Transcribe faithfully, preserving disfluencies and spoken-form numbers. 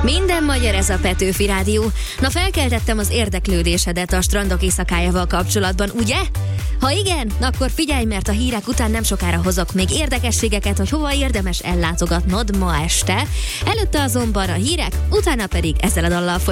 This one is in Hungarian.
Minden magyar, ez a Petőfi Rádió. Na, felkeltettem az érdeklődésedet a strandok éjszakájával kapcsolatban, ugye? Ha igen, akkor figyelj, mert a hírek után nem sokára hozok még érdekességeket, hogy hova érdemes ellátogatnod ma este. Előtte azonban a hírek, utána pedig ezzel a dallal